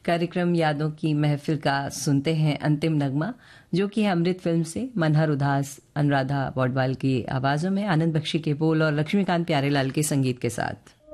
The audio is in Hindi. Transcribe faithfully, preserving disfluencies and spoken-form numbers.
कार्यक्रम यादों की महफिल का सुनते हैं अंतिम नगमा, जो कि है अमृत फिल्म से मनहर उदास, अनुराधा पौडवाल की आवाज़ों में, आनंद बख्शी के बोल और लक्ष्मीकांत प्यारेलाल के संगीत के साथ।